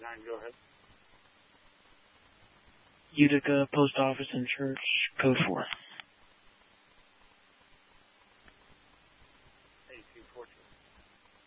Go ahead. Utica Post Office and Church, code 4. Hey, 242.